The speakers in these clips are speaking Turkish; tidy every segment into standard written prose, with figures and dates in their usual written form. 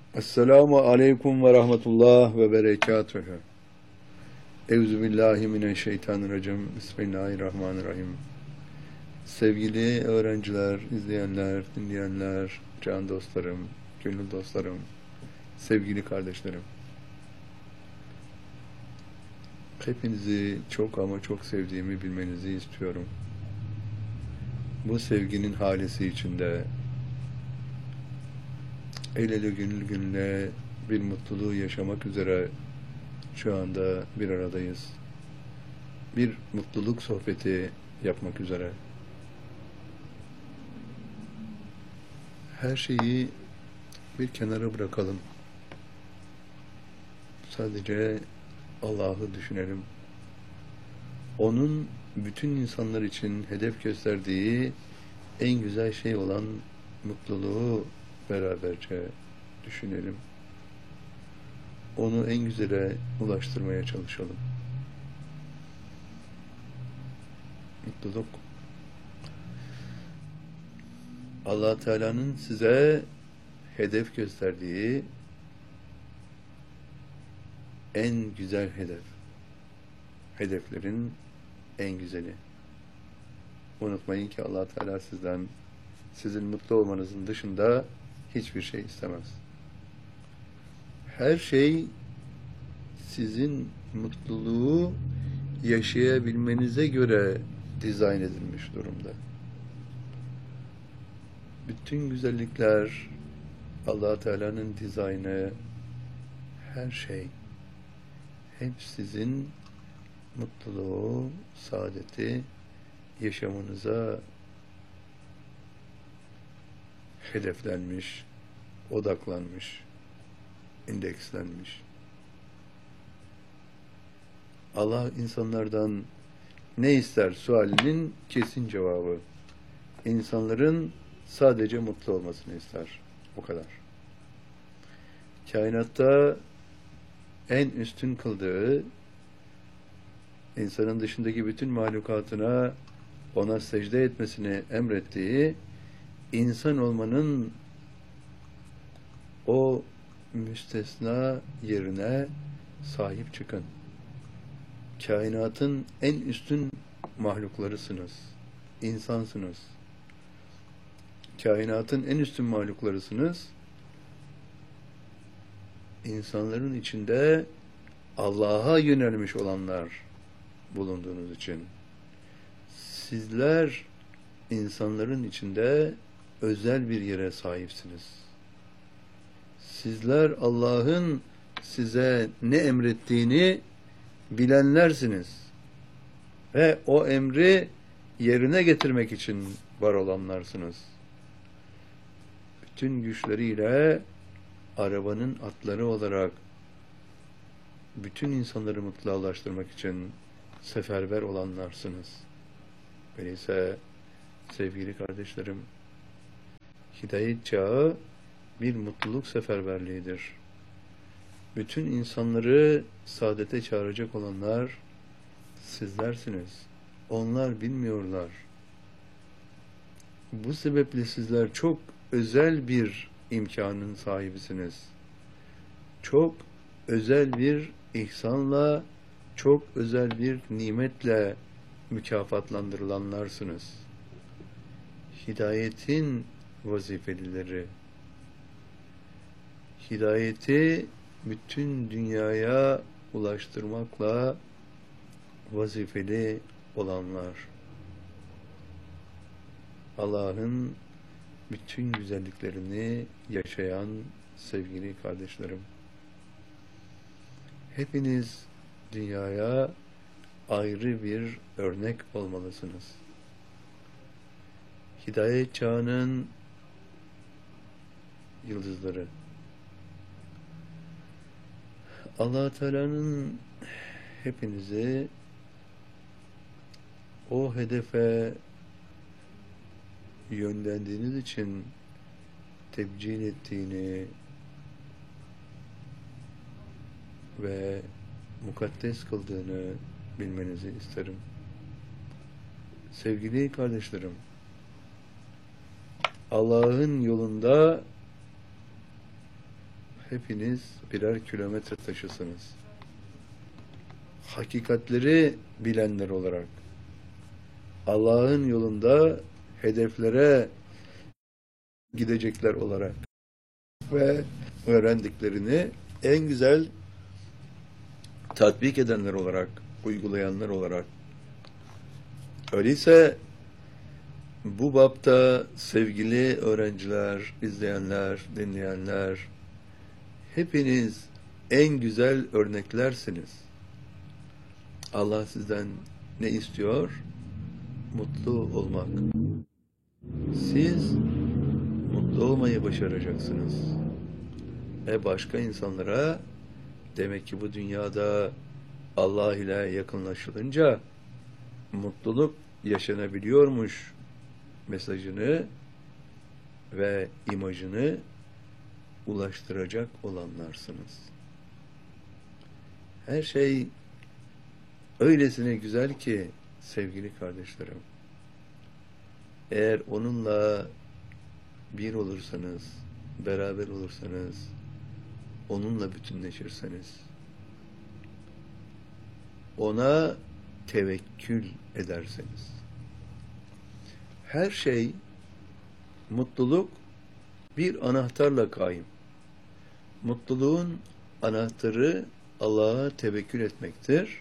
Esselamu aleyküm ve rahmetullah ve berekatühü. Euzubillahimineşşeytanirracim. Bismillahirrahmanirrahim. Sevgili öğrenciler, izleyenler, dinleyenler, can dostlarım, gönül dostlarım, sevgili kardeşlerim. Hepinizi çok ama çok sevdiğimi bilmenizi istiyorum. Bu sevginin halisi içinde el ele gönül gönüle bir mutluluğu yaşamak üzere şu anda bir aradayız. Bir mutluluk sohbeti yapmak üzere. Her şeyi bir kenara bırakalım. Sadece Allah'ı düşünelim. Onun bütün insanlar için hedef gösterdiği en güzel şey olan mutluluğu beraberce düşünelim. Onu en güzele ulaştırmaya çalışalım. Mutluluk, Allah Teala'nın size hedef gösterdiği en güzel hedef. Hedeflerin en güzeli. Unutmayın ki Allah Teala sizden, sizin mutlu olmanızın dışında hiçbir şey istemez. Her şey sizin mutluluğu yaşayabilmenize göre dizayn edilmiş durumda. Bütün güzellikler, Allah Teala'nın dizaynı, her şey hep sizin mutluluğu, saadeti yaşamanıza hedeflenmiş, odaklanmış, indekslenmiş. Allah insanlardan ne ister sualinin kesin cevabı. İnsanların sadece mutlu olmasını ister. O kadar. Kainatta en üstün kıldığı, insanın dışındaki bütün mahlukatına ona secde etmesini emrettiği, insan olmanın o müstesna yerine sahip çıkın. Kainatın en üstün mahluklarısınız. İnsansınız. Kainatın en üstün mahluklarısınız. İnsanların içinde Allah'a yönelmiş olanlar bulunduğunuz için. Sizler insanların içinde özel bir yere sahipsiniz. Sizler Allah'ın size ne emrettiğini bilenlersiniz. Ve o emri yerine getirmek için var olanlarsınız. Bütün güçleriyle arabanın atları olarak bütün insanları mutluğa ulaştırmak için seferber olanlarsınız. Öyleyse sevgili kardeşlerim, hidayet çağı bir mutluluk seferberliğidir. Bütün insanları saadete çağıracak olanlar sizlersiniz. Onlar bilmiyorlar. Bu sebeple sizler çok özel bir imkanın sahibisiniz. Çok özel bir ihsanla, çok özel bir nimetle mükafatlandırılanlarsınız. Hidayetin vazifelileri. Hidayeti bütün dünyaya ulaştırmakla vazifeli olanlar. Allah'ın bütün güzelliklerini yaşayan sevgili kardeşlerim. Hepiniz dünyaya ayrı bir örnek olmalısınız. Hidayet çağının yıldızları. Allah Teala'nın hepinizi o hedefe yönlendiğiniz için tebcil ettiğini ve mukaddes kıldığını bilmenizi isterim. Sevgili kardeşlerim, Allah'ın yolunda hepiniz birer kilometre taşısınız. Hakikatleri bilenler olarak, Allah'ın yolunda hedeflere gidecekler olarak ve öğrendiklerini en güzel tatbik edenler olarak, uygulayanlar olarak. Öyleyse bu bapta sevgili öğrenciler, izleyenler, dinleyenler, hepiniz en güzel örneklersiniz. Allah sizden ne istiyor? Mutlu olmak. Siz mutlu olmayı başaracaksınız. Başka insanlara demek ki bu dünyada Allah ile yakınlaşılınca mutluluk yaşanabiliyormuş mesajını ve imajını ulaştıracak olanlarsınız. Her şey öylesine güzel ki sevgili kardeşlerim, eğer onunla bir olursanız, beraber olursanız, onunla bütünleşirseniz, ona tevekkül ederseniz, her şey, mutluluk bir anahtarla kaim. Mutluluğun anahtarı Allah'a tevekkül etmektir.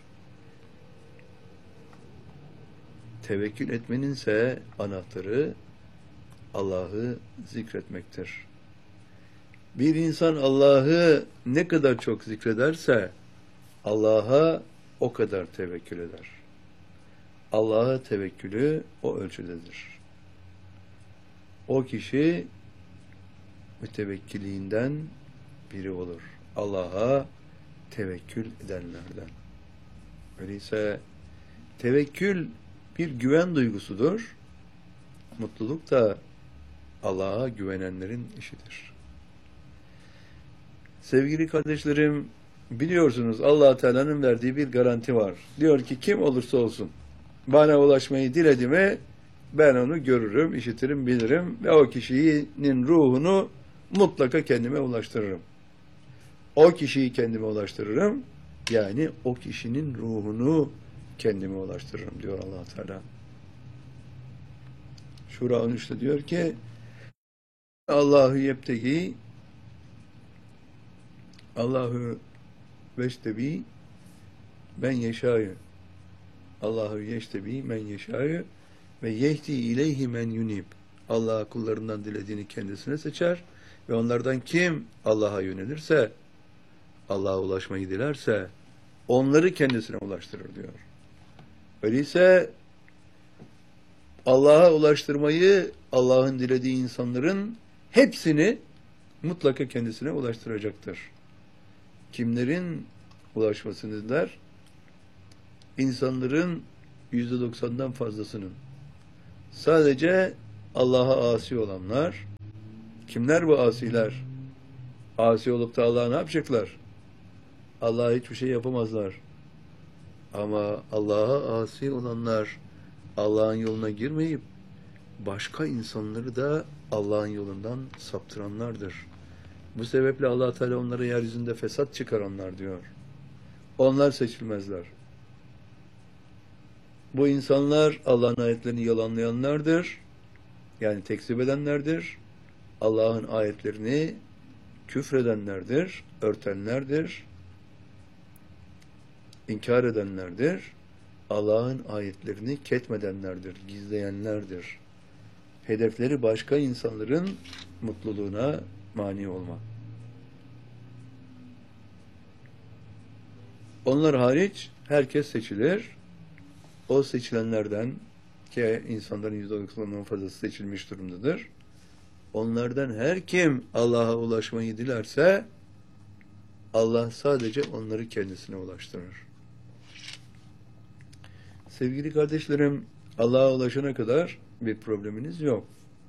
Tevekkül etmenin ise anahtarı Allah'ı zikretmektir. Bir insan Allah'ı ne kadar çok zikrederse Allah'a o kadar tevekkül eder. Allah'a tevekkülü o ölçüdedir. O kişi mütevekkiliğinden biri olur. Allah'a tevekkül edenlerden. Öyleyse tevekkül bir güven duygusudur. Mutluluk da Allah'a güvenenlerin işidir. Sevgili kardeşlerim, biliyorsunuz Allah Teala'nın verdiği bir garanti var. Diyor ki kim olursa olsun bana ulaşmayı diledi mi ben onu görürüm, işitirim, bilirim ve o kişinin ruhunu mutlaka kendime ulaştırırım. O kişiyi kendime ulaştırırım. Yani o kişinin ruhunu kendime ulaştırırım diyor Allah Teala. Şura 13'te diyor ki Allahu yebtegi Allahu veştebi ben yeşâyı Allahu yeştebi men yeşâyı ve yehdi ileyhi men yunib. Allah kullarından dilediğini kendisine seçer ve onlardan kim Allah'a yönelirse, Allah'a ulaşmayı dilerse onları kendisine ulaştırır diyor. Öyleyse Allah'a ulaştırmayı Allah'ın dilediği insanların hepsini mutlaka kendisine ulaştıracaktır. Kimlerin ulaşmasını diler? İnsanların %90'dan fazlasının. Sadece Allah'a asi olanlar. Kimler bu asiler? Asi olup da Allah'a ne yapacaklar? Allah'a hiçbir şey yapamazlar. Ama Allah'a asi olanlar Allah'ın yoluna girmeyip başka insanları da Allah'ın yolundan saptıranlardır. Bu sebeple Allah Teala onlara yeryüzünde fesat çıkaranlar diyor. Onlar seçilmezler. Bu insanlar Allah'ın ayetlerini yalanlayanlardır. Yani tekzip edenlerdir. Allah'ın ayetlerini küfredenlerdir, örtenlerdir, inkar edenlerdir. Allah'ın ayetlerini ketmedenlerdir, gizleyenlerdir. Hedefleri başka insanların mutluluğuna mani olmak. Onlar hariç herkes seçilir. O seçilenlerden ki insanların %90'dan fazlası seçilmiş durumdadır. Onlardan her kim Allah'a ulaşmayı dilerse Allah sadece onları kendisine ulaştırır. Sevgili kardeşlerim, Allah'a ulaşana kadar bir probleminiz yok.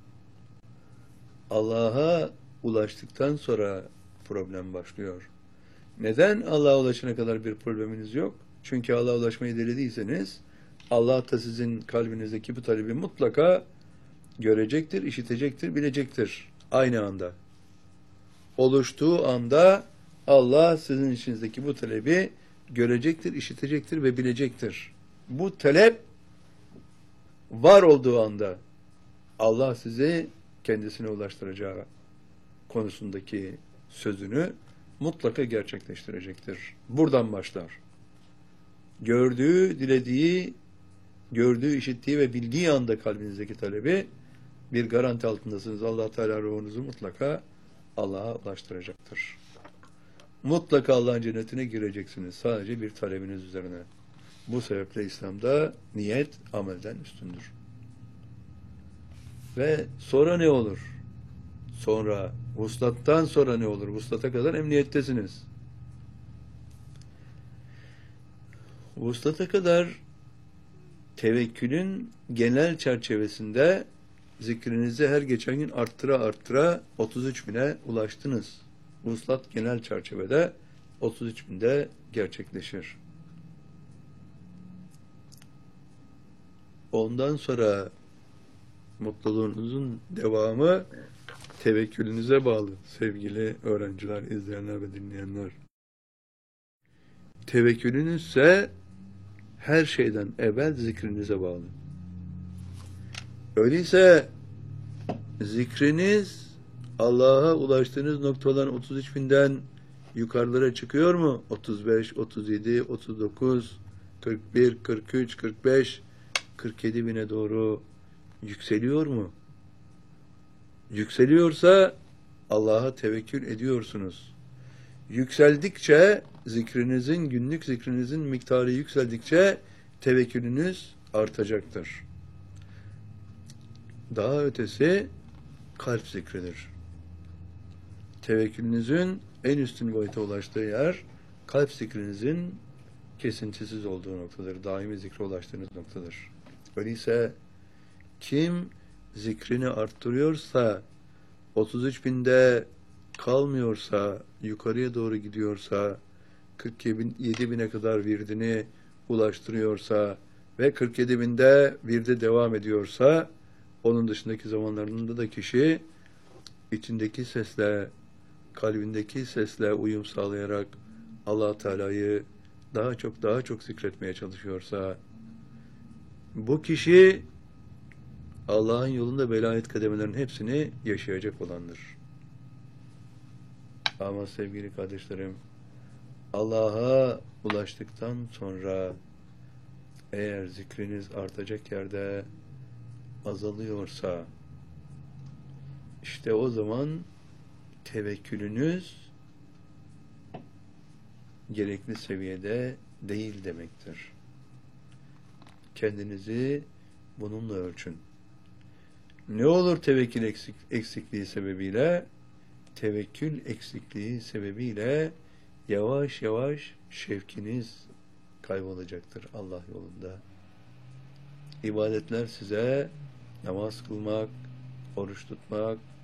Allah'a ulaştıktan sonra problem başlıyor. Neden Allah'a ulaşana kadar bir probleminiz yok? Çünkü Allah'a ulaşmayı dilediyseniz Allah da sizin kalbinizdeki bu talebi mutlaka görecektir, işitecektir, bilecektir. Aynı anda. oluştuğu anda Allah sizin içinizdeki bu talebi görecektir, işitecektir ve bilecektir. Bu talep var olduğu anda Allah sizi kendisine ulaştıracağı konusundaki sözünü mutlaka gerçekleştirecektir. Buradan başlar. Gördüğü, dilediği, gördüğü, işittiği ve bildiği anda kalbinizdeki talebi bir garanti altındasınız. Allah Teala ruhunuzu mutlaka Allah'a ulaştıracaktır. Mutlaka Allah'ın cennetine gireceksiniz. Sadece bir talebiniz üzerine. Bu sebeple İslam'da niyet amelden üstündür. Ve sonra ne olur? Sonra, vuslattan sonra ne olur? Vuslata kadar emniyettesiniz. Vuslata kadar tevekkülün genel çerçevesinde zikrinizi her geçen gün arttıra 33.000'e ulaştınız. Vuslat genel çerçevede 33.000'de gerçekleşir. Ondan sonra mutluluğunuzun devamı tevekkülünüze bağlı sevgili öğrenciler, izleyenler ve dinleyenler. Tevekkülünüz ise her şeyden evvel zikrinize bağlı. Öyleyse zikriniz Allah'a ulaştığınız noktadan 33.000'den yukarılara çıkıyor mu? 35, 37, 39, 41, 43, 45, 47.000'e doğru yükseliyor mu? Yükseliyorsa Allah'a tevekkül ediyorsunuz. Yükseldikçe zikrinizin, günlük zikrinizin miktarı yükseldikçe tevekkülünüz artacaktır. Daha ötesi kalp zikridir. Tevekkülünüzün en üstün boyuta ulaştığı yer kalp zikrinizin kesintisiz olduğu noktadır. Daimi zikre ulaştığınız noktadır. Öyleyse kim zikrini arttırıyorsa, 33.000'de kalmıyorsa, yukarıya doğru gidiyorsa, 47.000'e kadar virdini ulaştırıyorsa ve 47.000'de virde devam ediyorsa, onun dışındaki zamanlarında da kişi içindeki sesle, kalbindeki sesle uyum sağlayarak Allah Teala'yı daha çok zikretmeye çalışıyorsa, bu kişi Allah'ın yolunda velayet kademelerin hepsini yaşayacak olandır. Ama sevgili kardeşlerim, Allah'a ulaştıktan sonra eğer zikriniz artacak yerde azalıyorsa, işte o zaman tevekkülünüz gerekli seviyede değil demektir. Kendinizi bununla ölçün. Ne olur tevekkül eksikliği sebebiyle? Tevekkül eksikliği sebebiyle yavaş yavaş şevkiniz kaybolacaktır Allah yolunda. İbadetler size namaz kılmak, oruç tutmak,